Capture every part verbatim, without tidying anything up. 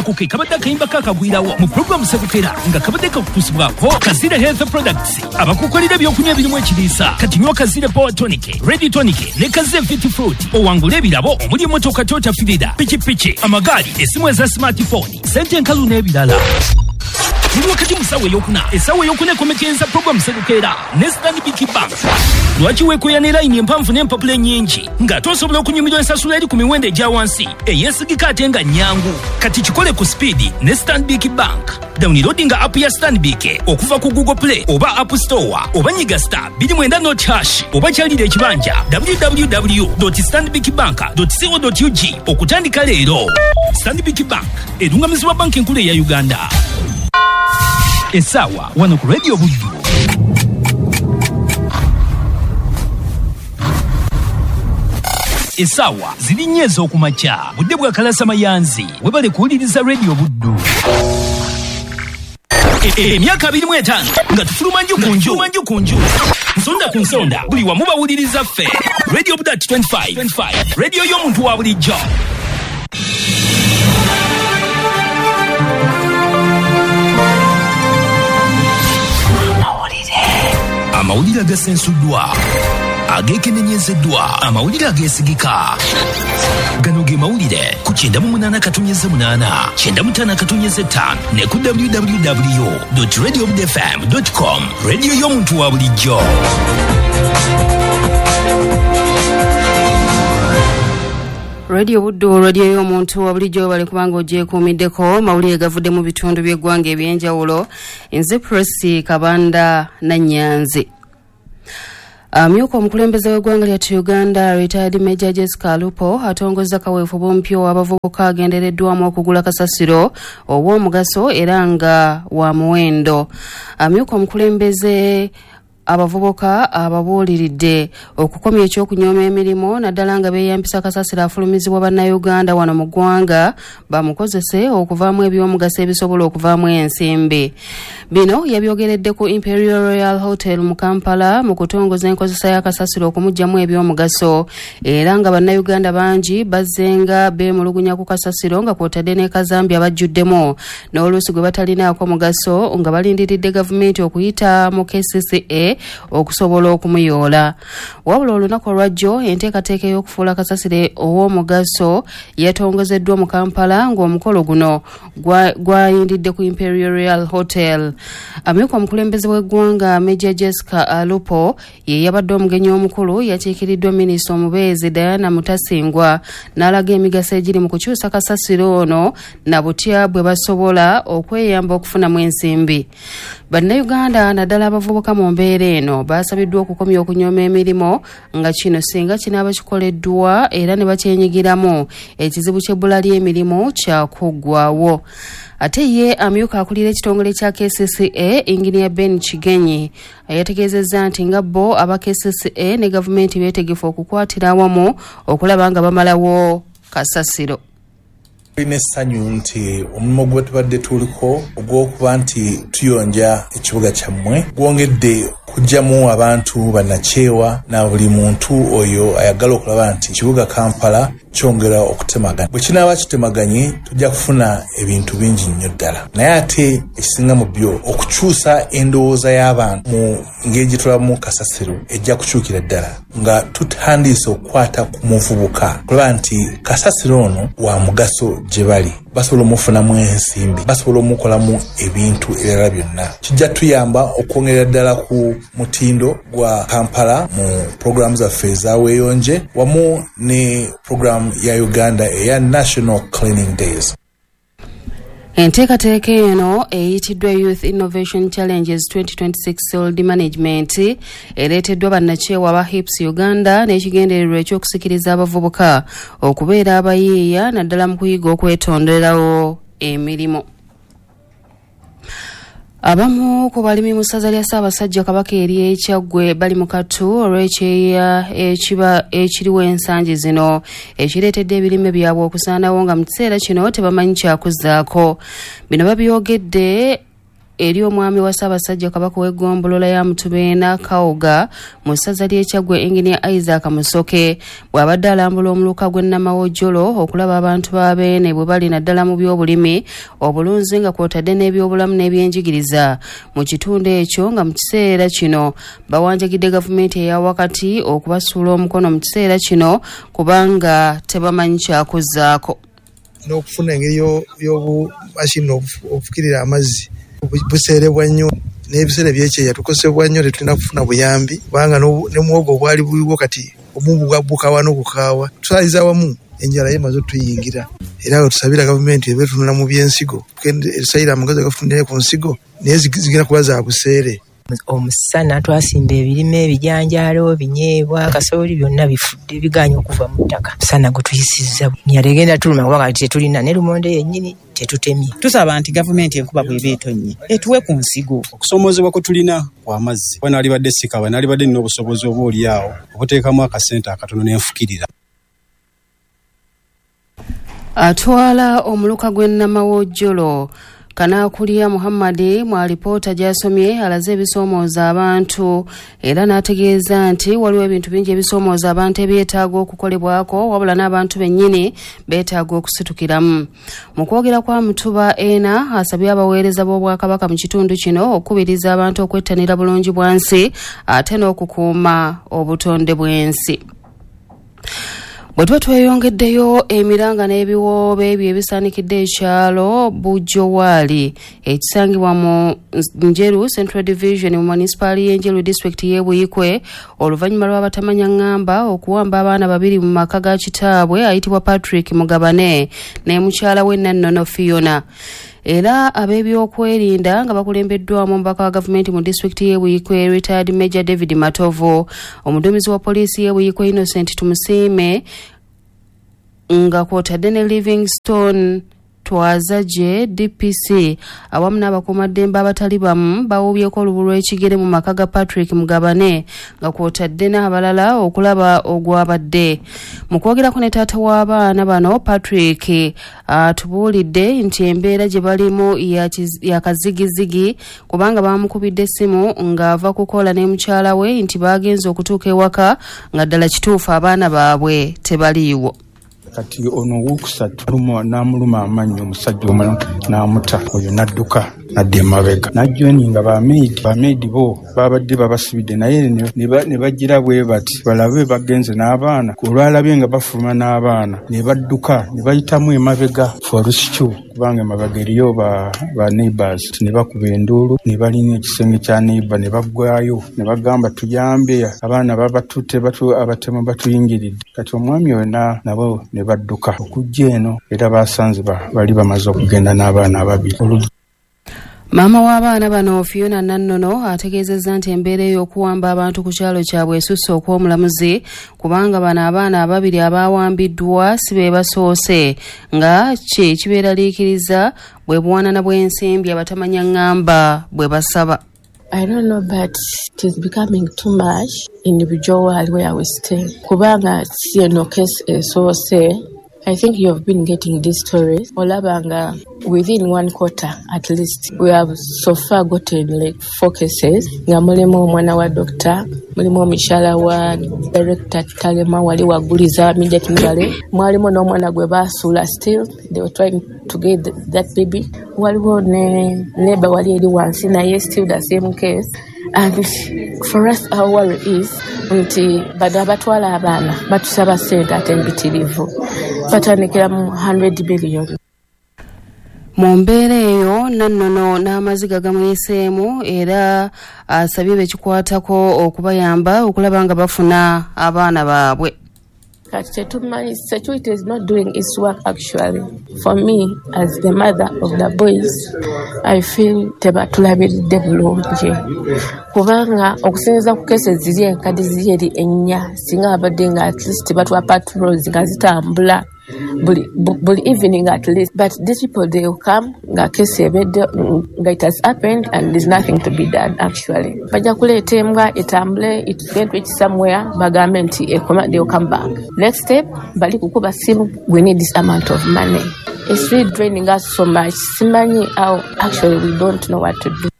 ako ke kabadde akayimba kakagwirawo mu programu Segukera nga kabadde kakutusibwako Kazire Health Products abakukolera ebyokunywa ebirimu ekiriisa kati nywa Kazire Power Tonic, Ready Tonic ne Kazire Fit Fruit owangula ebirabo omuli emmotoka Toyota Fielder, pikipiki, amagaali, essimu eza smartphone, sente enkalu n'ebirala. Tuli wakati musawe yokuna esawe yokuna komekeza program Segukera ne Stanbic Bank. Lwaki wekoyana line empanvu n'empapula nnyingi nga tosobola okunyumirwa ensasula eri ku miwendo egya wansi eyeesigika ate nga nnyangu? Kati kikole ku speed ne Stanbic Bank. Downloadinga app ya Stanbic okuva ku Google Play oba App Store oba nyiga star two nine not hash oba kyalira ekibanja w w w dot stanbic bank dot co dot u g okutandika leero. Stanbic Bank erungamizibwa banki enkulu ya Uganda. Esawa wano ku Radio Buddu. Esawa ziri nyezo okumakya budde bwa kalasa mayanzi webale kuwuliriza Radio Buddu. Emyaka abiri mu etaano nga tufuluma nju ku nju nsonda ku nsonda buli wamu bawuliriza ffe. Radio Buddu twenty-five radio y'omuntu wa bulijjo. Amawulire agasensuddwa, agekenenyezeddwa, amawulire ageesigika. Gano ge mawulire ku kyenda mu munaana katonyeze munaana, kyenda mu ttaano katonyeze ttaano ne ku w w w dot radio buddu f m dot com. Radio y'omuntu wa bulijjo. Radio Buddu, radio y'omuntu wa bulijjo bali kubanga ogyekuumiddeko mawulire gavudde mu bitundu by'eggwanga ebyenjawulo. Nze Presi Kabanda Nannyanzi. Amyuka omukulembeze w'eggwanga lyattu Uganda retired Major Jessica Alupo atongozza kaweefube ompyo abavubuka agendereddwamu okugula kasasiro obw'omugaso era nga wa muwendo. Amyuka omukulembeze abavubuka ababuuliridde okukomya ekyokunyooma emirimu naddala nga beeyambisa kasasiro afulumizibwa bannayuganda wano mu ggwanga bamukozese okuvaamu ebyomugaso ebisobola okuvaamu ensimbi. Bino yabyogeredde ku Imperial Royal Hotel mu Kampala mu kutongoza enkozesa y'akasasiro okumugyamu ebyomugaso era nga bannayuganda bangi bazzenga beemulugunya ku kasasiro nga kwotadde ne Kazambia bajjuddemu n'oluusi gwe batalinaako mugaso nga balindiridde gavumenti okuyita mu K C C A okusobola okumuyoola. Wabula olunaku olwajjo enteekateeka y'okufuula kasasiro ow'omugaso yatongozeddwa mu Kampala ng'omukolo guno gwayindidde ku Imperial Royal Hotel. Amyuka omukulembeze w'eggwanga Major Jessica Alupo ye yabadde omugenyi omukulu yakiikiriddwa minisita omubeezi Diana Mutasingwa n'alaga emigaso egiri mu kukyusa kasasiro ono na butya bwe basobola okweyamba okufunamu ensimbi. Bannayuganda naddala abavubuka mu mbeera eno baasabiddwa okukomya okunyooma emirimu nga kino singa kinaaba kikoleddwa era ne bakyenyigiramu ekizibu ky'ebbula ly'emirimu kyakuggwaawo. Ate ye amyuka akulira ekitongole kya K C C A Engineer Ben Kigenyi yategeezezza nti nga bo aba K C C A ne gavumenti beetegefu okukwatira awamu okulaba nga bamalawo kasasiro. Tulina essanyu nti omulimu gwe tubadde tuliko ogw'okuba nti tuyonja ekibuga kyammwe gwongedde kujjamu abantu bannakyewa na buli muntu oyo ayagala okulaba nti ekibuga Kampala kyongera okutemagana. Bwe kinaaba kitemaganye tujja kufuna ebintu bingi nnyo ddala. Naye ate ekisinga mu byo okukyusa endowooza y'abantu mu ngeri gye tulabamu kasasiro ejja kukyukira ddala nga tutandise okukwata ku muvubuka kulaba nti kasasiro ono wa mugaso gye bali. Basobola omufunamu ensimbi, basobola omukolamu ebintu ebirala byonna. Kijja tuyamba okwongera ddala ku mutindo gwa Kampala mu programu zaffe ezaweeyonje wamu ne programu ya Uganda eya National Cleaning Days. Enteekateeka eno eyitiddwa Youth Innovation Challenges twenty twenty-six Sold Management ereeteddwa bannakyewa ba Hips Uganda n'ekigendererwa ekyokusikiriza abavubuka okubeera abayiiya naddala mu kuyiga okwetonderawo emirimu. Abamu ku balimi mu ssaza lya Ssaabasajja Kabaka eri ekyaggwe bali mu katu olw'ekyeya ekiba ekiriwo ensangi zino ekireetedde ebirime byabwe okusaanawo nga mu kiseera kino tebamanyi kyakuzaako. Bino babyogedde eri omwami wa Ssaabasajja Kabaka w'eggombolola ya Mutubeena Kawoga mu ssaza ly'e Kyaggwe Engineer Isaac Musoke bw'abadde alambula omuluka gw'e Namawojjolo okulaba abantu ba Beene bwe bali naddala mu by'obulimi obulunzi nga kw'otadde n'ebyobulamu n'ebyenjigiriza mu kitundu ekyo nga mu kiseera kino bawanjagidde gavumenti eya wakati okubasuula omukono mu kiseera kino kubanga tebamanyi kyakozzaako n'okufuna engeri y'obumashini obufukirira amazzi buseerebwa nnyo n'ebiseera byekyeya tukosebwa nnyo tetulina kufuna buyambi kubanga ne muwogo obwali buliwo kati omu bukaawa n'okukaawa tusaliza wamu enjala yemaze otuyingira era we tusabira gavumenti ebe tunula mu byensigo etusayira amagezi agafundire ku nsigo naye zigenda kuba za buseere. Omusana twasimba ebirime ebijanjaalo binyeebwa kasooli byonna bifudde biganya okuva mu ttaka musana gutuyisizza nyalegenda tuluma kubanga tetulina ne lumonde yennyini tetutemye. Tusaba nti gavumenti enkuba bw'eba etonnye etuwe ku nsigo okusomoozebwa kwe tulina kw'amazzi kuba naalibadde sikaba naalibadde nina obusobozi oba oli awo okuteekamu akasente akatono n'enfukirira. Atwala omuluka gw'e Namawojjolo Kanaakulya Muhammad mu alipoota gy'asomye alaze ebisoomooza abantu era n'ategeeza nti waliwo ebintu bingi ebisoomooza abantu ebyetaaga okukolebwako wabula n'abantu bennyini beetaaga okusitukiramu. Mu kwogera kwa Mutuba ena asabye abaweereza b'Obwakabaka mu kitundu kino okukubiriza abantu okwettanira bulungi bwansi ate n'okukuuma obutonde bw'ensi. Bwe tuba tweyongeddeyo emiranga n'ebiwoobe ebyo ebisaanikidde ekyalo Bujowaali ekisangibwa mu Njeru Central Division mu munisipaali y'Enjeru District y'e Buyikwe oluvannyuma lw'abatamanya ngamba okuwamba abaana babiri mu maka ga kitaabwe ayitibwa Patrick Mugabane ne mukyala we Nannono Fiona. Era ab'ebyokwerinda nga bakulembeddwamu omubaka wa gavumenti mu disitulikiti y'e Buyikwe retired Major David Matovo, omuduumizi wa poliisi y'e Buyikwe Innocent Tumusiime nga kw'otadde ne Livingstone Twazaje D P C awamu n'abakuumaddembe abatali bamu bawuubyeko olubu lw'ekigere mu maka ga Patrick Mugabane nga kw'otadde n'abalala okulaba ogwabadde. Mu kwogerako ne taata w'abaana bano Patrick atubuulidde nti embeera gye balimu yakazigizigi kubanga bamukubidde essimu ng'ava kukola ne mukyala we nti bagenze okutuuka ewaka nga ddala kituufu abaana baabwe tebaliiwo. Kati ono wokusatu lumo namuluma amannyo omusajja omulala n'amuta oyo n'adduka nadde emabega najjoininga bameedi bameedi bo babadde babasibidde naye ne bagira bwe bati balabe bagenze n'abaana olwalabye nga bafuluma n'abaana ne badduka ne bayitamu emabega forusityo kubanga emabega eriyo ba neighbors ne bakuba enduulu ne balina ekisenge kya neighbor ne baggwayo ne bagamba tuyambe abaana babatutte batu abatemu batuyingiridde kati omwami oyo nabo ne badduka okujja eno era basanze bali bamaze okugenda n'abaana ababiri. Maama w'abaana bano Fiona Nannono ategeezezza nti embeera ey'okuwamba abantu ku kyalo kyabwe esusse okw'omulamuzi kubanga bano abaana ababiri abaawambiddwa si be basoose nga ki kibeeraliikiriza bwe buwanana bw'ensimbi abatamanya ngamba bwe basaba. I don't know, but it is becoming too much in Bujowaali where we stay. Kubanga si no case esoose. I think you have been getting these stories. Olabanga, within one quarter at least, we have so far gotten like four cases. Nga mulimo mwana wa doctor, mulimo mishala wa director Talema wali waguliza immediate ngale. Mwalimo no mwana gwe basula still. They were trying to get the, that baby. Waliwo ne neighbor wali eri wansi na ye still the same case. And for us our worry is nti bado abatwala abaana batusaba ssente ate mbitirivu batandikira mu one hundred billion. Mu mbeera eyo Nannono n'amaziga gamuyiseemu era asabye bekikwatako okubayamba okulaba nga bafuna abaana baabwe. Security is not doing its work actually. For me, as the mother of the boys, I feel tebatulabiridde bulungi. Kubanga okusinziza ku cases ziri enkadde ziri eri ennya singa abadde nga at least batwa patrols nga zitambula buli buli evening at least, but these people they will come nga case ebedde nga it has happened and there's nothing to be done actually. Bajja kuleeta embwa etambule it get reach somewhere bagambe nti ekoma they will come back. Next step bali kukuba simu we need this amount of money. It's really draining us so much. Simanyi how actually we don't know what to do.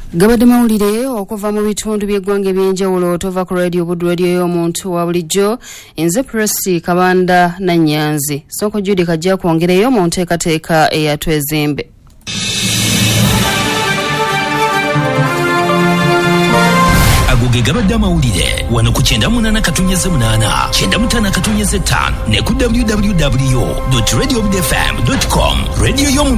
Gabadde mawulire okuva mu bitundu by'eggwanga eby'enjawulo tova ku radio Buddu radio y'omuntu wa bulijjo nze Presi Kabanda Nanyanzi. Soko Judy kajja kwongereyo mu nteekateeka eyatwezimbe. Agoge gabadde amawulire wano ku kyenda munana katunyeze munana kyenda mutana katunyeze ttaano ne ku w w w dot radio buddu f m dot com radio y'omuntu